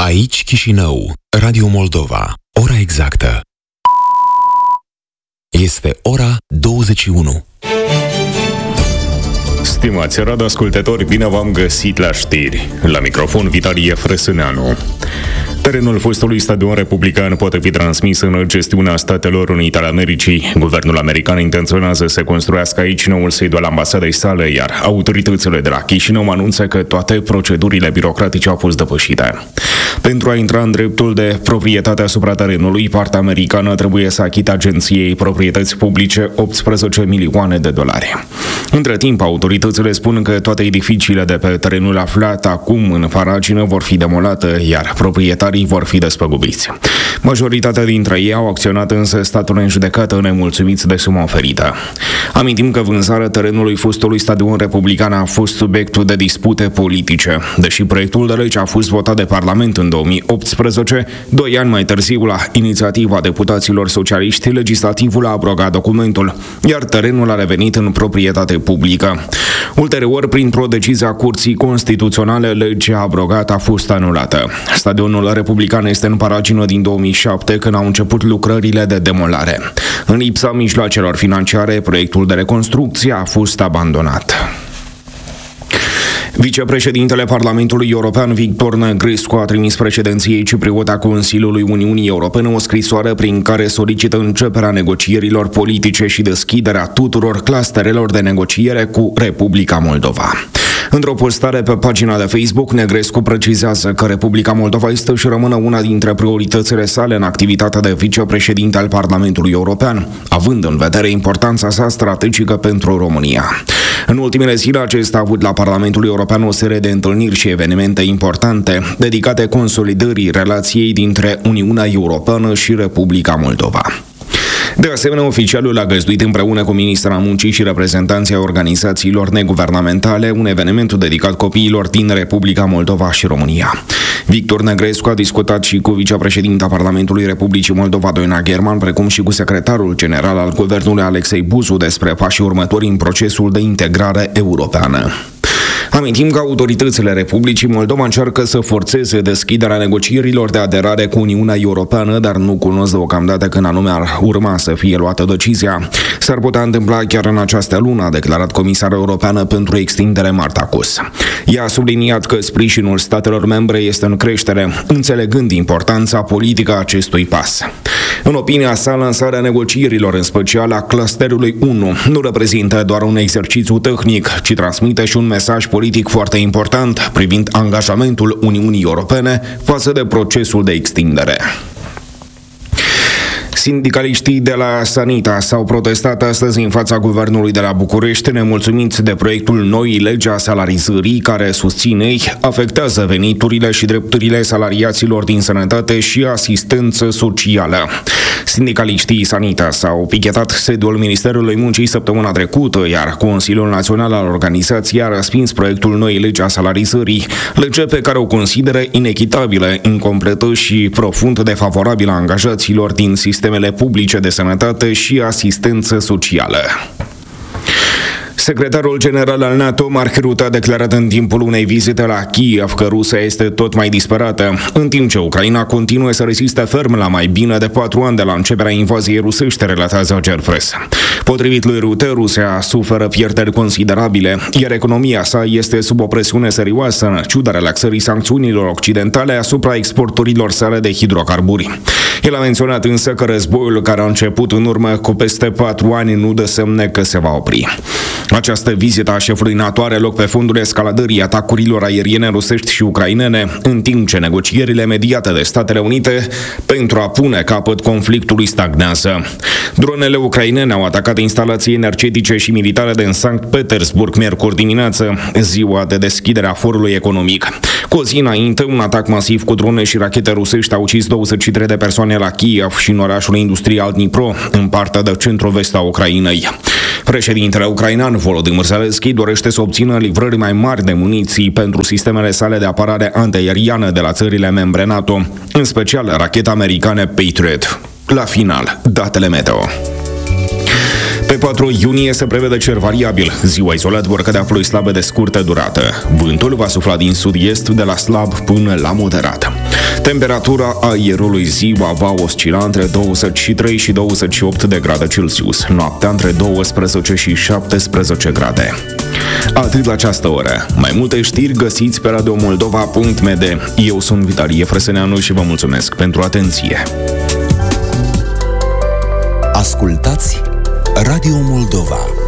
Aici Chișinău, Radio Moldova, ora exactă. Este ora 21. Stimați radioascultători, bine v-am găsit la știri. La microfon Vitalie Frăsâneanu. Terenul fostului stadion republican poate fi transmis în gestiunea Statelor Unite ale Americii. Guvernul american intenționează să construiască aici noul sediu al ambasadei sale, iar autoritățile de la Chișinău anunță că toate procedurile birocratice au fost depășite. Pentru a intra în dreptul de proprietate asupra terenului, partea americană trebuie să achite agenției proprietăți publice $18 milioane. Între timp, autoritățile spun că toate edificiile de pe terenul aflat acum în paragină vor fi demolate, iar proprietarii vor fi despăgubiți. Majoritatea dintre ei au acționat însă statul în judecată nemulțumiți de suma oferită. Amintim că vânzarea terenului fostului stadion republican a fost subiectul de dispute politice. Deși proiectul de lege a fost votat de Parlament în 2018, 2 ani mai târziu, la inițiativa deputaților socialiști, legislativul a abrogat documentul, iar terenul a revenit în proprietate publică. Ulterior, printr-o decizie a Curții Constituționale, legea abrogată a fost anulată. Stadionul republican este în paragină din 2007, când au început lucrările de demolare. În lipsa mijloacelor financiare, proiectul de reconstrucție a fost abandonat. Vicepreședintele Parlamentului European, Victor Negrescu, a trimis președinției cipriote a Consiliului Uniunii Europene o scrisoare prin care solicită începerea negocierilor politice și deschiderea tuturor clusterelor de negociere cu Republica Moldova. Într-o postare pe pagina de Facebook, Negrescu precizează că Republica Moldova este și rămâne una dintre prioritățile sale în activitatea de vicepreședinte al Parlamentului European, având în vedere importanța sa strategică pentru România. În ultimele zile, acesta a avut la Parlamentul European o serie de întâlniri și evenimente importante dedicate consolidării relației dintre Uniunea Europeană și Republica Moldova. De asemenea, oficialul a găzduit împreună cu ministra muncii și reprezentanții organizațiilor neguvernamentale un eveniment dedicat copiilor din Republica Moldova și România. Victor Negrescu a discutat și cu vicepreședinta Parlamentului Republicii Moldova, Doina German, precum și cu secretarul general al guvernului, Alexei Buzu, despre pașii următori în procesul de integrare europeană. Amintim că autoritățile Republicii Moldova încearcă să forțeze deschiderea negocierilor de aderare cu Uniunea Europeană, dar nu cunosc deocamdată când anume ar urma să fie luată decizia. S-ar putea întâmpla chiar în această lună, a declarat comisarul europeană pentru extindere Marta Kos. Ea a subliniat că sprijinul statelor membre este în creștere, înțelegând importanța politică a acestui pas. În opinia sa, lansarea negocierilor, în special a clusterului 1, nu reprezintă doar un exercițiu tehnic, ci transmite și un mesaj politic foarte important privind angajamentul Uniunii Europene față de procesul de extindere. Sindicaliștii de la Sanitas au protestat astăzi în fața guvernului de la București, nemulțumiți de proiectul noii legi a salarizării, care, susțin ei, afectează veniturile și drepturile salariaților din sănătate și asistență socială. Sindicaliștii Sanitas au pichetat sediul Ministerului Muncii săptămâna trecută, iar Consiliul Național al organizației a respins proiectul noii legi a salarizării, lege pe care o consideră inechitabilă, incompletă și profund defavorabilă angajaților din sistemele publice de sănătate și asistență socială. Secretarul general al NATO, Mark Rutte, a declarat în timpul unei vizite la Kiev că Rusia este tot mai disperată, în timp ce Ucraina continuă să reziste ferm la mai bine de 4 ani de la începerea invaziei rusești, relatează Gerpress. Potrivit lui Rutte, Rusia suferă pierderi considerabile, iar economia sa este sub o presiune serioasă, în ciuda relaxării sancțiunilor occidentale asupra exporturilor sale de hidrocarburi. El a menționat însă că războiul, care a început în urmă cu peste 4 ani, nu dă semne că se va opri. Această vizită a șefului NATO are loc pe fondul escaladării atacurilor aeriene rusești și ucrainene, în timp ce negocierile mediate de Statele Unite pentru a pune capăt conflictului stagnează. Dronele ucrainene au atacat instalații energetice și militare din Sankt Petersburg miercuri dimineață, ziua de deschidere a forului economic. Cu o zi înainte, un atac masiv cu drone și rachete rusești a ucis 23 de persoane la Kiev și în orașul industrial Dnipro, în partea de centru-vest a Ucrainei. Președintele ucrainean Volodymyr Zelensky dorește să obțină livrări mai mari de muniții pentru sistemele sale de apărare antiaeriană de la țările membre NATO, în special rachete americane Patriot. La final, datele meteo. Pe 4 iunie se prevede cer variabil. Ziua izolat vor cădea ploi slabe de scurtă durată. Vântul va sufla din sud-est de la slab până la moderat. Temperatura aerului ziua va oscila între 23 și 28 de grade Celsius, noaptea între 12 și 17 grade. Atât la această oră. Mai multe știri găsiți pe radiomoldova.md. Eu sunt Vitalie Frăsăneanu și vă mulțumesc pentru atenție. Ascultați Radio Moldova.